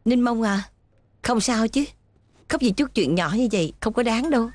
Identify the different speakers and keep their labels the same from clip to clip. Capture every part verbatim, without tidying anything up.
Speaker 1: Ninh Mông à, không sao chứ? Khóc vì chút chuyện nhỏ như vậy không có đáng đâu.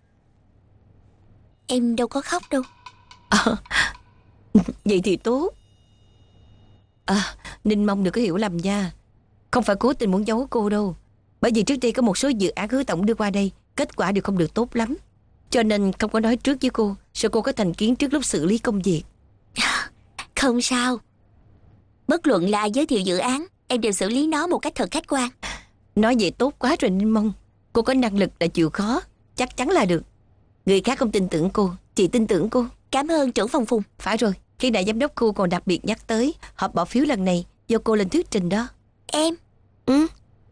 Speaker 2: Em đâu có khóc đâu.
Speaker 1: À, vậy thì tốt. À, Ninh Mông đừng có hiểu lầm nha. Không phải cố tình muốn giấu cô đâu. Bởi vì trước đây có một số dự án Hứa tổng đưa qua đây, kết quả đều không được tốt lắm, cho nên không có nói trước với cô, sợ cô có thành kiến trước lúc xử lý công việc.
Speaker 2: Không sao. Bất luận là ai giới thiệu dự án, em đều xử lý nó một cách thật khách quan.
Speaker 1: Nói vậy tốt quá rồi Ninh Mông. Cô có năng lực là chịu khó, chắc chắn là được. Người khác không tin tưởng cô, chị tin tưởng cô.
Speaker 2: Cảm ơn trưởng phòng Phùng.
Speaker 1: Phải rồi, khi đại giám đốc cô còn đặc biệt nhắc tới họp bỏ phiếu lần này do cô lên thuyết trình đó.
Speaker 2: Em?
Speaker 1: Ừ.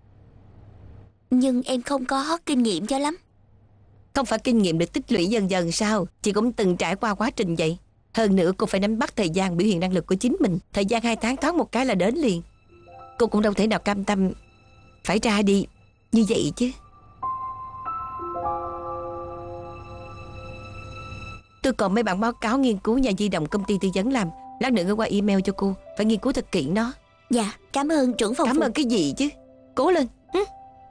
Speaker 2: Nhưng em không có kinh nghiệm cho lắm.
Speaker 1: Không phải kinh nghiệm được tích lũy dần dần sao? Chị cũng từng trải qua quá trình vậy. Hơn nữa cô phải nắm bắt thời gian biểu hiện năng lực của chính mình. Thời gian hai tháng thoáng một cái là đến liền. Cô cũng đâu thể nào cam tâm phải ra đi như vậy chứ. Tôi còn mấy bản báo cáo nghiên cứu nhà di động công ty tư vấn làm, lát nữa gửi qua email cho cô. Phải nghiên cứu thật kỹ nó.
Speaker 2: Dạ, cảm ơn trưởng phòng
Speaker 1: Cảm
Speaker 2: Phùng.
Speaker 1: ơn cái gì chứ? Cố lên. Ừ.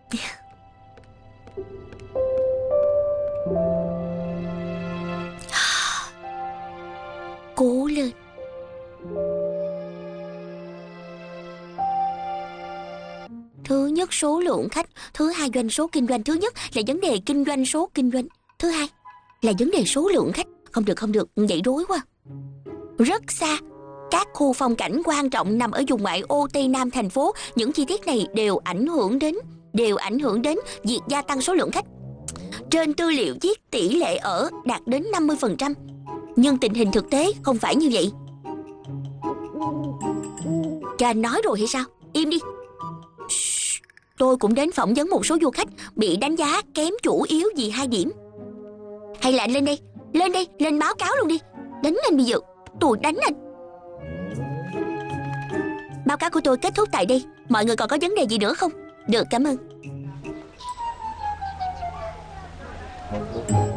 Speaker 2: Cố lên. Thứ nhất số lượng khách, thứ hai doanh số kinh doanh. Thứ nhất là vấn đề kinh doanh số kinh doanh, thứ hai là vấn đề số lượng khách. Không được không được, vậy rối quá. Rất xa, các khu phong cảnh quan trọng nằm ở vùng ngoại ô Tây Nam thành phố. Những chi tiết này đều ảnh hưởng đến Đều ảnh hưởng đến việc gia tăng số lượng khách. Trên tư liệu viết tỷ lệ ở đạt đến năm mươi phần trăm, nhưng tình hình thực tế không phải như vậy. Cho anh nói rồi hay sao? Im đi. Shhh. Tôi cũng đến phỏng vấn một số du khách bị đánh giá kém chủ yếu vì hai điểm. Hay là anh lên đây, lên đây, lên báo cáo luôn đi. Đánh anh bây giờ, tôi đánh anh. Báo cáo của tôi kết thúc tại đây. Mọi người còn có vấn đề gì nữa không? Được, cảm ơn.